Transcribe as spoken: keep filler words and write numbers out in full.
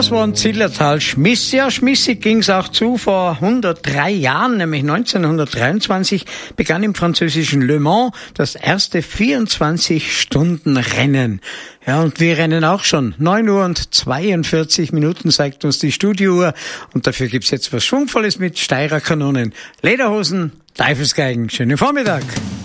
Das war ein Zillertal Schmiss. Ja, schmissig ging's auch zu. Vor hundertdrei Jahren, nämlich neunzehnhundertdreiundzwanzig, begann im französischen Le Mans das erste vierundzwanzig-Stunden-Rennen. Ja, und wir rennen auch schon. neun Uhr und zweiundvierzig Minuten zeigt uns die Studiouhr. Und dafür gibt's jetzt was Schwungvolles mit Steirer Kanonen, Lederhosen, Teufelsgeigen. Schönen Vormittag.